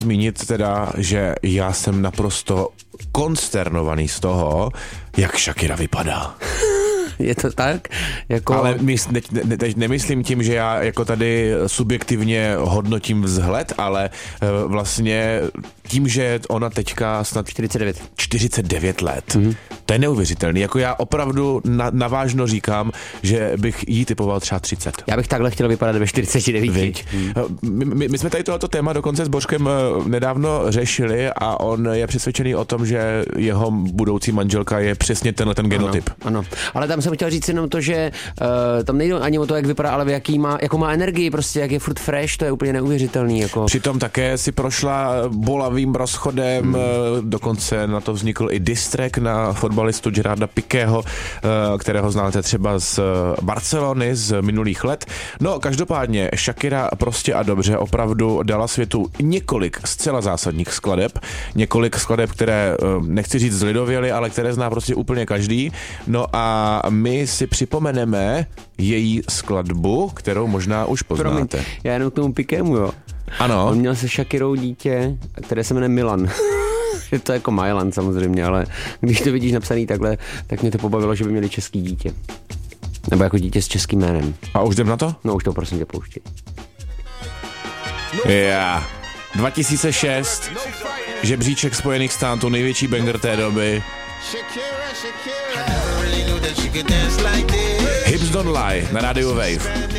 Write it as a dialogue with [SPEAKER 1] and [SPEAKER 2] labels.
[SPEAKER 1] Zmínit teda, že já jsem naprosto konsternovaný z toho, jak Shakira vypadá.
[SPEAKER 2] Je to tak? Jako...
[SPEAKER 1] Ale teď nemyslím tím, že já jako tady subjektivně hodnotím vzhled, ale vlastně tím, že ona teďka snad 49 let. Mm-hmm. To je neuvěřitelný. Jako já opravdu navážno říkám, že bych jí typoval třeba 30.
[SPEAKER 2] Já bych takhle chtěl vypadat ve 49.
[SPEAKER 1] My jsme tady tohleto téma dokonce s Božkem nedávno řešili a on je přesvědčený o tom, že jeho budoucí manželka je přesně tenhle ten genotyp.
[SPEAKER 2] Ano. Ale tam jsem chtěl říct jenom to, že tam nejde ani o to, jak vypadá, ale jakou má energii, prostě jak je furt fresh, to je úplně neuvěřitelný. Jako.
[SPEAKER 1] Přitom také si prošla bolavým rozchodem, dokonce na to vznikl i diss track na fotbalistu Gerarda Piquého, kterého znáte třeba z Barcelony z minulých let. No, každopádně Shakira prostě a dobře opravdu dala světu několik zcela zásadních skladeb, které nechci říct zlidověly, ale které zná prostě úplně každý. No a my si připomeneme její skladbu, kterou možná už poznáte.
[SPEAKER 2] Já jenom k tomu Piquému, jo.
[SPEAKER 1] Ano.
[SPEAKER 2] On měl se Shakirou dítě, které se jmenuje Milan. Je to jako Milan samozřejmě, ale když to vidíš napsaný takhle, tak mě to pobavilo, že by měli český dítě. Nebo jako dítě s českým jménem.
[SPEAKER 1] A už jdem na to?
[SPEAKER 2] No už to prosím tě pouštět.
[SPEAKER 1] 2006, žebříček Spojených států, největší banger té doby. Hips Don't Lie na rádiu Wave.